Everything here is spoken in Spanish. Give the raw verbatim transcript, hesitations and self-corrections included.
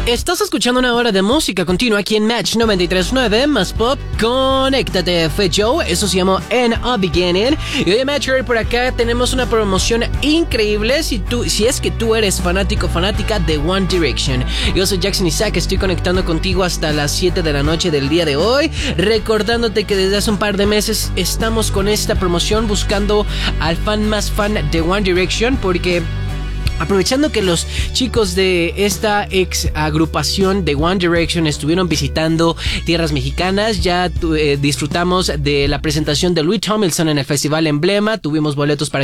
Estás escuchando una hora de música continua aquí en Match noventa y tres punto nueve, más pop, conéctate, fue Joe, eso se llamó In a Beginning. Y hoy en Match por acá tenemos una promoción increíble si tú, si es que tú eres fanático fanática de One Direction. Yo soy Jackson Isaac, estoy conectando contigo hasta las siete de la noche del día de hoy, recordándote que desde hace un par de meses estamos con esta promoción buscando al fan más fan de One Direction, porque aprovechando que los chicos de esta ex agrupación de One Direction estuvieron visitando tierras mexicanas, ya eh, disfrutamos de la presentación de Louis Tomlinson en el Festival Emblema, tuvimos boletos para